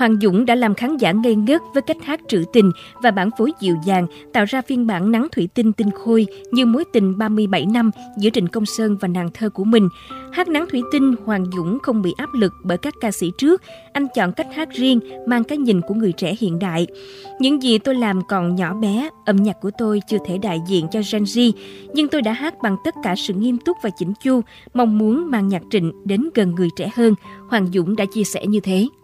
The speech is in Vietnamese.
Hoàng Dũng đã làm khán giả ngây ngất với cách hát trữ tình và bản phối dịu dàng, tạo ra phiên bản Nắng Thủy Tinh tinh khôi như mối tình 37 năm giữa Trịnh Công Sơn và nàng thơ của mình. Hát Nắng Thủy Tinh, Hoàng Dũng không bị áp lực bởi các ca sĩ trước. Anh chọn cách hát riêng, mang cái nhìn của người trẻ hiện đại. Những gì tôi làm còn nhỏ bé, âm nhạc của tôi chưa thể đại diện cho Gen Z, nhưng tôi đã hát bằng tất cả sự nghiêm túc và chỉnh chu, mong muốn mang nhạc Trịnh đến gần người trẻ hơn. Hoàng Dũng đã chia sẻ như thế.